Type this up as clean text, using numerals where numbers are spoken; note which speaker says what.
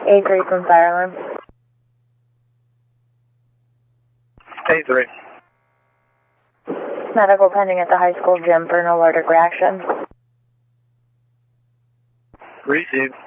Speaker 1: A3 from fire alarm.
Speaker 2: A3.
Speaker 1: Medical pending at the high school gym for an allergic reaction.
Speaker 2: Received.